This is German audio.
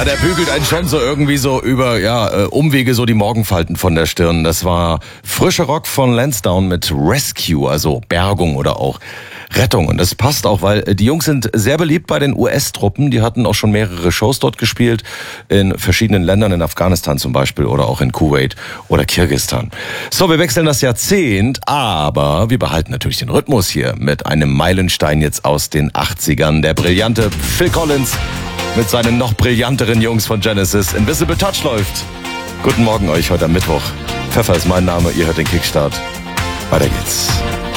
Ja, der bügelt einen schon so irgendwie so über Umwege so die Morgenfalten von der Stirn. Das war frischer Rock von Lansdowne mit Rescue, also Bergung oder auch Rettung. Und das passt auch, weil die Jungs sind sehr beliebt bei den US-Truppen. Die hatten auch schon mehrere Shows dort gespielt, in verschiedenen Ländern, in Afghanistan zum Beispiel oder auch in Kuwait oder Kirgisistan. So, wir wechseln das Jahrzehnt, aber wir behalten natürlich den Rhythmus hier mit einem Meilenstein jetzt aus den 80ern. Der brillante Phil Collins mit seinen noch brillanteren Jungs von Genesis. Invisible Touch läuft. Guten Morgen euch heute am Mittwoch. Pfeffer ist mein Name, ihr hört den Kickstart. Weiter geht's.